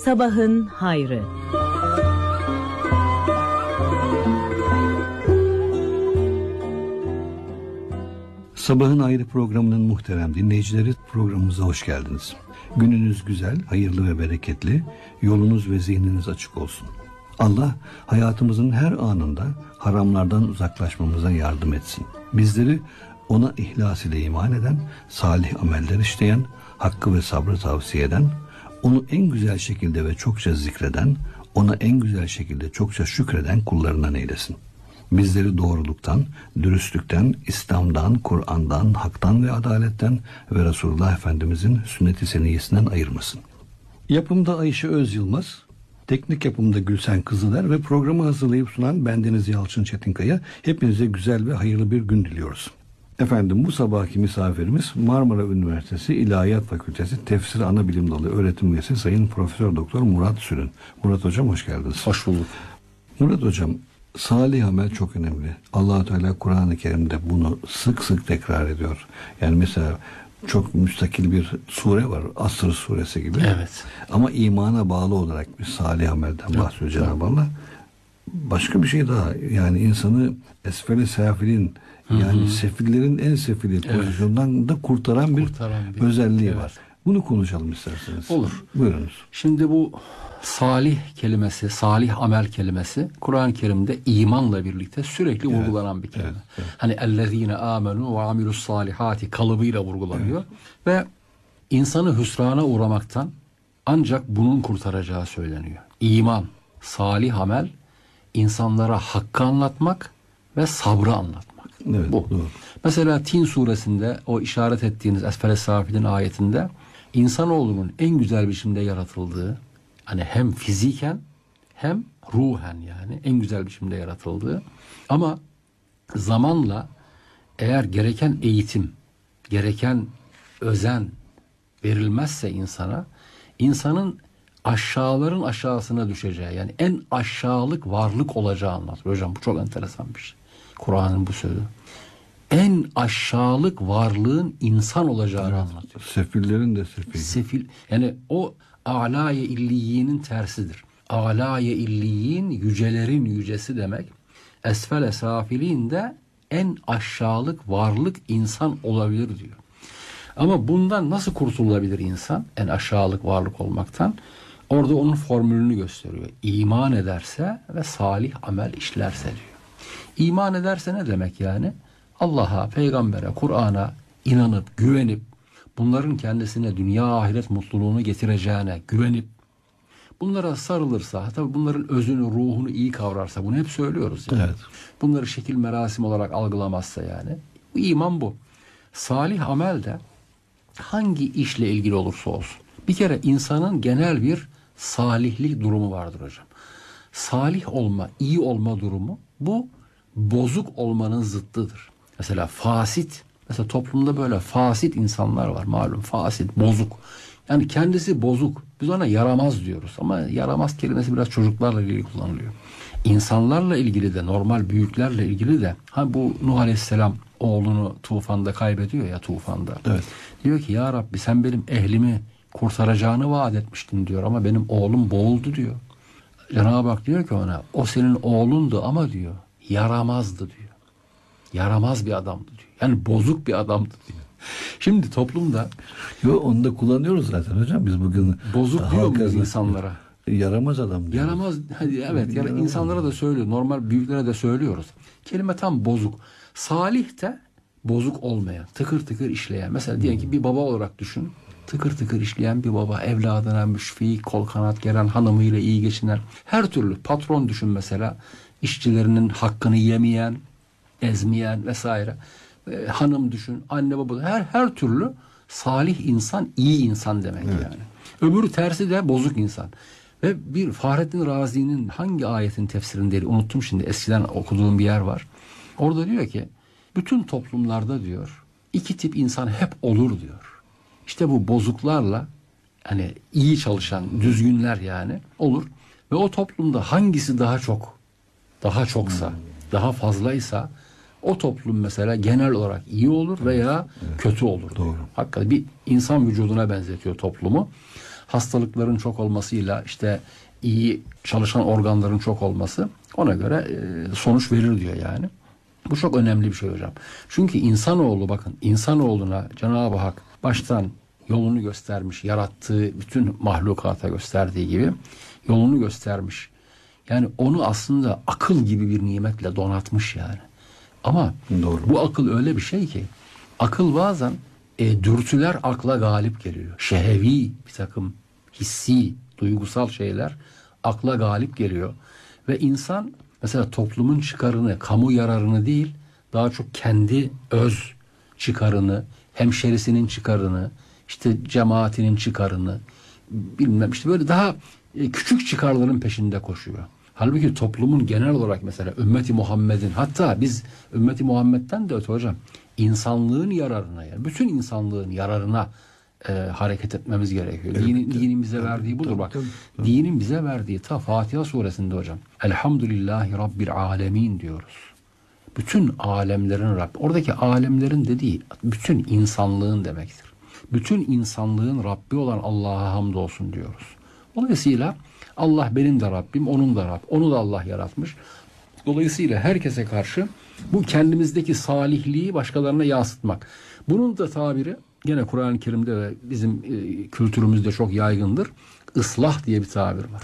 Sabahın hayrı. Sabahın Hayrı programının muhterem dinleyicileri, programımıza hoş geldiniz. Gününüz güzel, hayırlı ve bereketli, yolunuz ve zihniniz açık olsun. Allah hayatımızın her anında haramlardan uzaklaşmamıza yardım etsin. Bizleri ona ihlas ile iman eden, salih ameller işleyen, hakkı ve sabrı tavsiye eden, onu en güzel şekilde ve çokça zikreden, ona en güzel şekilde çokça şükreden kullarından eylesin. Bizleri doğruluktan, dürüstlükten, İslam'dan, Kur'an'dan, haktan ve adaletten ve Resulullah Efendimizin sünnet-i seniyyesinden ayırmasın. Yapımda Ayşe Özyılmaz, teknik yapımda Gülsen Kızıler ve programı hazırlayıp sunan bendeniz Yalçın Çetinkaya. Hepinize güzel ve hayırlı bir gün diliyoruz. Efendim, bu sabahki misafirimiz Marmara Üniversitesi İlahiyat Fakültesi Tefsir Anabilim Dalı öğretim üyesi Sayın Profesör Doktor Murat Sürün. Murat Hocam, hoş geldiniz. Hoş bulduk. Murat Hocam, salih amel çok önemli. Allah-u Teala Kur'an-ı Kerim'de bunu sık sık tekrar ediyor. Yani mesela çok müstakil bir sure var, Asr suresi gibi. Evet. Ama imana bağlı olarak bir salih amelden bahsediyor Cenab-ı Allah. Başka bir şey daha, yani insanı esfel-i safilin, yani sefillerin en sefili pozisyondan da kurtaran bir özelliği var. Bunu konuşalım isterseniz. Olur. Buyurunuz. Şimdi bu salih kelimesi, salih amel kelimesi Kur'an-ı Kerim'de imanla birlikte sürekli vurgulanan bir kelime. Evet. Hani ellezine amenu ve amilus salihati kalıbıyla vurgulanıyor. Ve insanı hüsrana uğramaktan ancak bunun kurtaracağı söyleniyor. İman, salih amel, insanlara hakkı anlatmak ve sabrı anlatmak. Evet, bu. Doğru. Mesela Tin suresinde o işaret ettiğiniz Esfel-i Safilin ayetinde insanoğlunun en güzel biçimde yaratıldığı, hani hem fiziken hem ruhen, yani en güzel biçimde yaratıldığı, ama zamanla eğer gereken eğitim, gereken özen verilmezse insana, insanın aşağıların aşağısına düşeceği, yani en aşağılık varlık olacağı anlatıyor. Hocam, bu çok enteresan bir şey. Kur'an'ın bu sözü. En aşağılık varlığın insan olacağını anlatıyor. Sefillerin de sefili. Sefil, yani o âlâ-i illiyinin tersidir. Âlâ-i illiyin yücelerin yücesi demek. Esfel-i safilin de en aşağılık varlık insan olabilir diyor. Ama bundan nasıl kurtulabilir insan? En aşağılık varlık olmaktan. Orada onun formülünü gösteriyor. İman ederse ve salih amel işlerse diyor. İman ederse ne demek yani? Allah'a, peygambere, Kur'an'a inanıp, güvenip, bunların kendisine dünya ahiret mutluluğunu getireceğine güvenip, bunlara sarılırsa, tabii bunların özünü, ruhunu iyi kavrarsa, bunu hep söylüyoruz yani. Evet. Bunları şekil merasim olarak algılamazsa yani. Bu iman bu. Salih amel de hangi işle ilgili olursa olsun. Bir kere insanın genel bir salihlik durumu vardır hocam. Salih olma, iyi olma durumu, bu bozuk olmanın zıttıdır. Mesela fasit, mesela toplumda böyle fasit insanlar var, malum, fasit, bozuk. Yani kendisi bozuk. Biz ona yaramaz diyoruz ama yaramaz kelimesi biraz çocuklarla ilgili kullanılıyor. İnsanlarla ilgili de, normal büyüklerle ilgili de, bu Nuh Aleyhisselam oğlunu tufanda kaybediyor ya, tufanda. Evet. Diyor ki ya Rabbi, sen benim ehlimi kurtaracağını vaat etmiştin diyor ama benim oğlum boğuldu diyor. Cenab-ı Hak diyor ki ona, o senin oğlundu ama diyor yaramazdı diyor. Yaramaz bir adamdı diyor. Yani bozuk bir adamdı diyor. Şimdi toplumda Onu da kullanıyoruz zaten hocam. Biz bugün bozuk diyor muyuz insanlara? Yaramaz adam diyor. Yaramaz, hadi evet, yani insanlara da söylüyor. Normal büyüklere de söylüyoruz. Kelime tam bozuk. Salih de bozuk olmayan, tıkır tıkır işleyen. Mesela diyelim ki bir baba olarak düşün. Tıkır tıkır işleyen bir baba, evladına müşfik, kol kanat geren, hanımıyla iyi geçinen, her türlü patron düşün mesela, işçilerinin hakkını yemeyen, ezmeyen vesaire. Hanım düşün, anne baba, her türlü salih insan, iyi insan demek yani. Öbürü tersi de bozuk insan. Ve bir Fahrettin Razi'nin hangi ayetin tefsirindeydi unuttum şimdi, eskiden okuduğum bir yer var. Orada diyor ki bütün toplumlarda diyor iki tip insan hep olur diyor. İşte bu bozuklarla, hani iyi çalışan düzgünler yani olur. Ve o toplumda hangisi daha çoksa, daha fazlaysa o toplum mesela genel olarak iyi olur veya kötü olur. Doğru. Hakikaten bir insan vücuduna benzetiyor toplumu. hastalıkların çok olmasıyla işte iyi çalışan organların çok olması ona göre sonuç verir diyor yani. Bu çok önemli bir şey hocam. Çünkü insanoğlu, bakın, insanoğluna Cenab-ı Hak baştan yolunu göstermiş, yarattığı bütün mahlukata gösterdiği gibi yolunu göstermiş. Yani onu aslında akıl gibi bir nimetle donatmış yani. Ama Doğru. bu akıl öyle bir şey ki akıl bazen dürtüler akla galip geliyor. Şehevi bir takım hissi, duygusal şeyler akla galip geliyor. Ve insan mesela toplumun çıkarını, kamu yararını değil, daha çok kendi öz çıkarını, hemşerisinin çıkarını, işte cemaatinin çıkarını, bilmem işte böyle daha küçük çıkarların peşinde koşuyor. Halbuki toplumun genel olarak mesela ümmeti Muhammed'in, hatta biz ümmeti Muhammed'den de öte hocam, insanlığın yararına, yani bütün insanlığın yararına hareket etmemiz gerekiyor. Evet, Dinin bize verdiği budur bak. Dinin bize verdiği ta Fatiha suresinde hocam. Elhamdülillahi Rabbil alemin diyoruz. Bütün alemlerin Rabbi. Oradaki alemlerin dediği bütün insanlığın demektir. Bütün insanlığın Rabbi olan Allah'a hamdolsun diyoruz. Dolayısıyla Allah benim de Rabbim, onun da Rabb. Onu da Allah yaratmış. Dolayısıyla herkese karşı bu kendimizdeki salihliği başkalarına yansıtmak. Bunun da tabiri gene Kur'an-ı Kerim'de ve bizim kültürümüzde çok yaygındır. Islah diye bir tabir var.